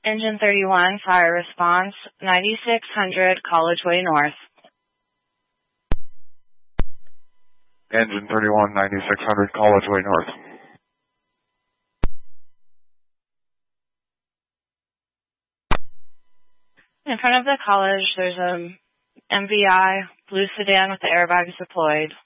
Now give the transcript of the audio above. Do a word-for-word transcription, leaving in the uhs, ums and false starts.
Engine thirty-one, fire response, ninety-six hundred College Way North. Engine thirty-one, ninety-six hundred College Way North. In front of the college, there's a M V I blue sedan with the airbags deployed.